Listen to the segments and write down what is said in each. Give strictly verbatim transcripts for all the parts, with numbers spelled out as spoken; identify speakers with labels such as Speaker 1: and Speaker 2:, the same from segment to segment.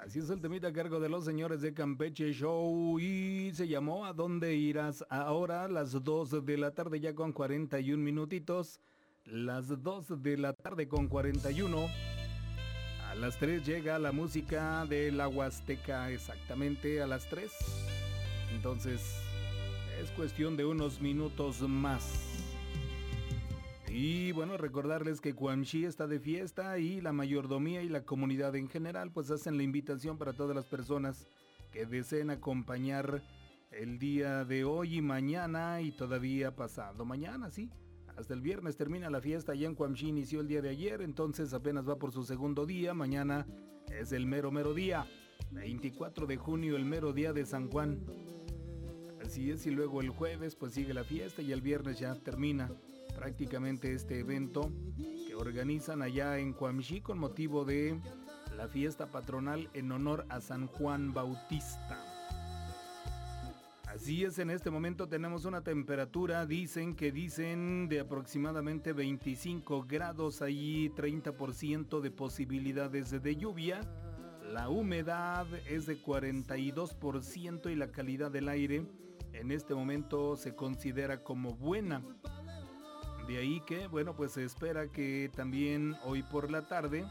Speaker 1: Así es el temita a cargo de los señores de Campeche Show y se llamó ¿A dónde irás ahora? Las dos de la tarde ya con cuarenta y un minutitos. Las dos de la tarde con cuarenta y uno. A las tres llega la música de la Huasteca, exactamente a las tres. Entonces es cuestión de unos minutos más. Y bueno, recordarles que Cuamxí está de fiesta y la mayordomía y la comunidad en general pues hacen la invitación para todas las personas que deseen acompañar el día de hoy y mañana y todavía pasado mañana, sí. Hasta el viernes termina la fiesta allá en Cuamxí, inició el día de ayer, entonces apenas va por su segundo día, mañana es el mero mero día, veinticuatro de junio, el mero día de San Juan. Así es, y luego el jueves pues sigue la fiesta y el viernes ya termina prácticamente este evento que organizan allá en Cuamxí con motivo de la fiesta patronal en honor a San Juan Bautista. Así es, en este momento tenemos una temperatura, dicen que dicen de aproximadamente veinticinco grados, ahí treinta por ciento de posibilidades de lluvia, la humedad es de cuarenta y dos por ciento y la calidad del aire en este momento se considera como buena. De ahí que, bueno, pues se espera que también hoy por la tarde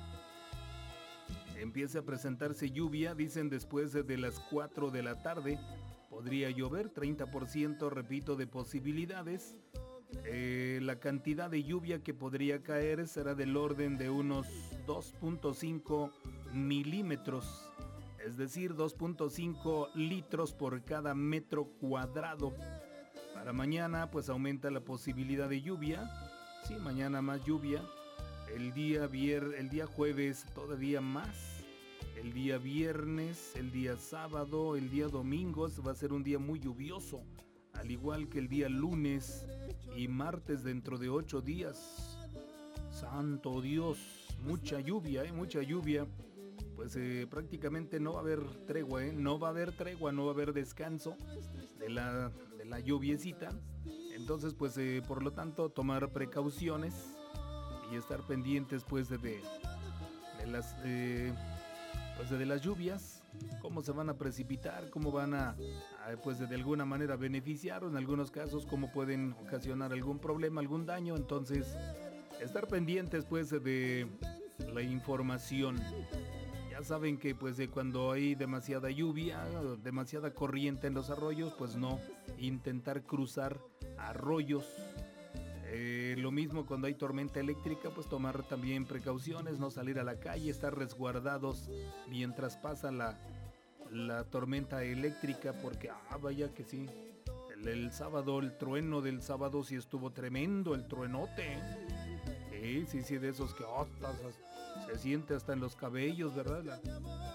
Speaker 1: empiece a presentarse lluvia, dicen después de las cuatro de la tarde. Podría llover, treinta por ciento, repito, de posibilidades. Eh, la cantidad de lluvia que podría caer será del orden de unos dos punto cinco milímetros, es decir, dos punto cinco litros por cada metro cuadrado. Para mañana pues aumenta la posibilidad de lluvia, sí, mañana más lluvia, el día, vier, el día jueves todavía más, el día viernes, el día sábado, el día domingo va a ser un día muy lluvioso, al igual que el día lunes y martes dentro de ocho días. Santo Dios, mucha lluvia, ¿eh? mucha lluvia, pues eh, prácticamente no va a haber tregua, ¿eh? no va a haber tregua, no va a haber descanso de la, de la lluviecita, entonces pues eh, por lo tanto tomar precauciones y estar pendientes pues de, de, de las eh, pues de, de las lluvias, cómo se van a precipitar, cómo van a, a pues de, de alguna manera beneficiar o en algunos casos cómo pueden ocasionar algún problema, algún daño, entonces estar pendientes pues de la información. Ya saben que pues de cuando hay demasiada lluvia, demasiada corriente en los arroyos, pues no intentar cruzar arroyos. Eh, lo mismo cuando hay tormenta eléctrica, pues tomar también precauciones, no salir a la calle, estar resguardados mientras pasa la, la tormenta eléctrica, porque ah, vaya que sí. El, el sábado, el trueno del sábado sí estuvo tremendo, el truenote. Sí, sí, sí, de esos que oh, se siente hasta en los cabellos, ¿verdad? La,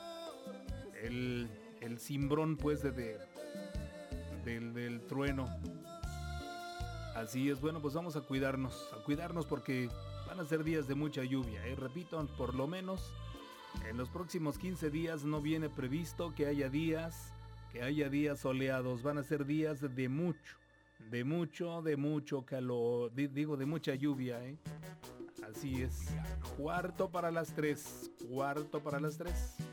Speaker 1: el, el cimbrón, pues, de, de, del, del trueno. Así es, bueno, pues vamos a cuidarnos, a cuidarnos porque van a ser días de mucha lluvia, ¿eh? Repito, por lo menos en los próximos quince días no viene previsto que haya días, que haya días soleados, van a ser días de mucho, de mucho, de mucho calor, digo, de mucha lluvia, ¿eh? Así es. Cuarto para las tres. Cuarto para las tres.